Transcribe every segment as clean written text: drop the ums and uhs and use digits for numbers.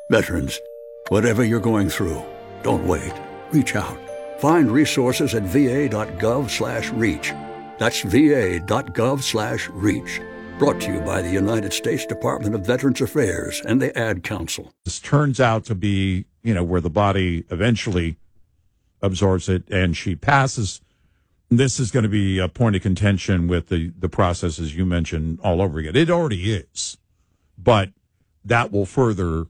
Veterans, whatever you're going through, don't wait. Reach out. Find resources at va.gov/reach. That's va.gov/reach. Brought to you by the United States Department of Veterans Affairs and the Ad Council. This turns out to be, where the body eventually absorbs it and she passes. This is going to be a point of contention with the process, as you mentioned, all over again. It already is, but that will further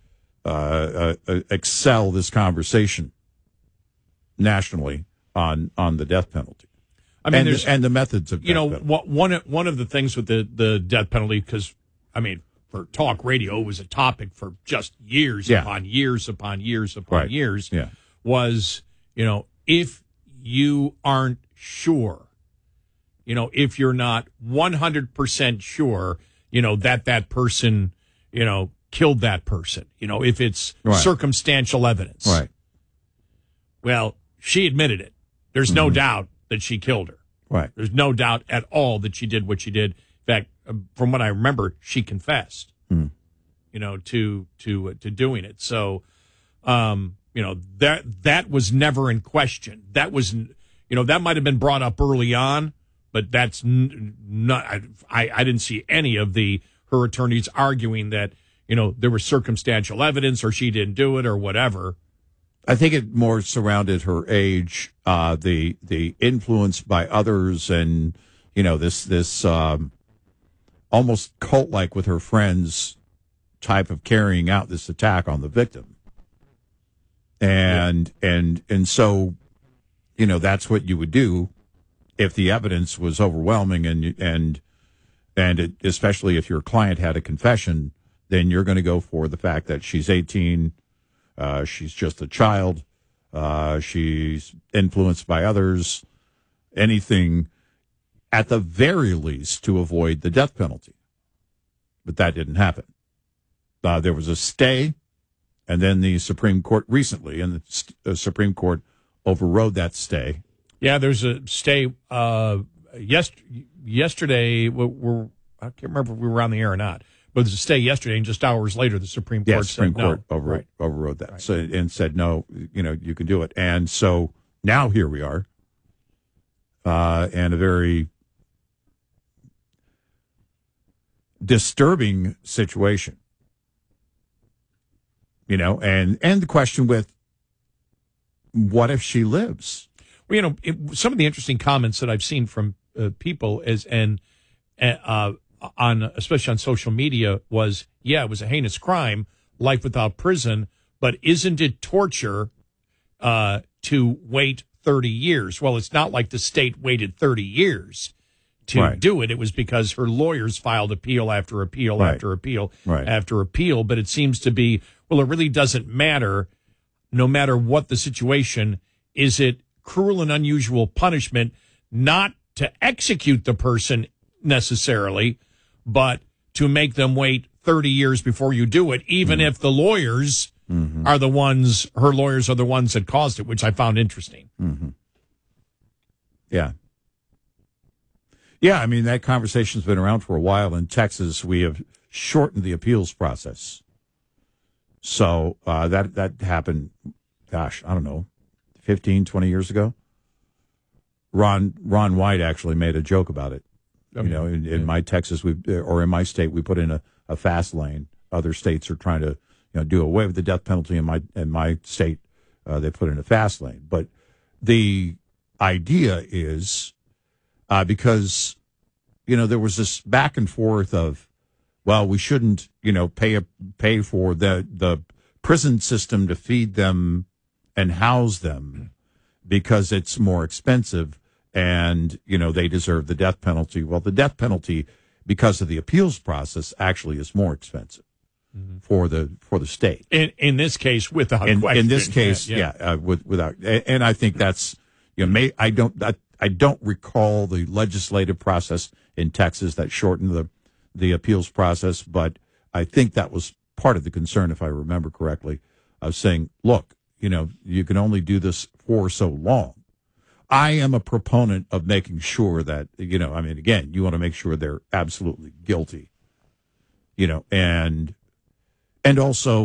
excel this conversation nationally on the death penalty. I mean, and the methods of death penalty. One of the things with the death penalty, because for talk radio, it was a topic for just years upon years upon years upon years. Yeah. Was if you aren't sure, if you're not 100% sure, that person, killed that person, if it's circumstantial evidence. Right. Well, she admitted it. There's no doubt that she killed her. Right. There's no doubt at all that she did what she did. In fact, from what I remember, she confessed, to doing it. So, that was never in question. That was, that might have been brought up early on, but that's not. I didn't see any of her attorneys arguing that there was circumstantial evidence or she didn't do it or whatever. I think it more surrounded her age, the influence by others, and this almost cult-like with her friends type of carrying out this attack on the victim, and so that's what you would do if the evidence was overwhelming, and especially if your client had a confession, then you're going to go for the fact that she's 18. She's just a child. She's influenced by others. Anything, at the very least, to avoid the death penalty. But that didn't happen. There was a stay, and then the Supreme Court recently, and the Supreme Court overrode that stay. Yeah, there's a stay. Yesterday, I can't remember if we were on the air or not. But there's a stay yesterday, and just hours later, the Supreme Court said no. Overrode that. Right. So, and said, no, you can do it. And so now here we are, and a very disturbing situation, and the question with, what if she lives? Well, some of the interesting comments that I've seen from people especially on social media was, it was a heinous crime, life without prison, but isn't it torture to wait 30 years? Well, it's not like the state waited 30 years to do it. It was because her lawyers filed appeal after appeal after appeal after appeal. But it seems to be, it really doesn't matter, no matter what the situation. Is it cruel and unusual punishment not to execute the person necessarily, but to make them wait 30 years before you do it, even if the lawyers are the ones, her lawyers are the ones that caused it, which I found interesting. Mm-hmm. Yeah. Yeah, that conversation's been around for a while. In Texas, we have shortened the appeals process. So that happened, I don't know, 15, 20 years ago. Ron White actually made a joke about it. In my Texas, in my state, we put in a fast lane. Other states are trying to, do away with the death penalty. In my state, they put in a fast lane. But the idea is, because, there was this back and forth of, well, we shouldn't, pay for the prison system to feed them and house them because it's more expensive. And, they deserve the death penalty. Well, the death penalty, because of the appeals process, actually is more expensive for the state. In this case, without question. In this case, without. And I think that's, I don't recall the legislative process in Texas that shortened the appeals process, but I think that was part of the concern, if I remember correctly, of saying, look, you can only do this for so long. I am a proponent of making sure that, again, you want to make sure they're absolutely guilty, and also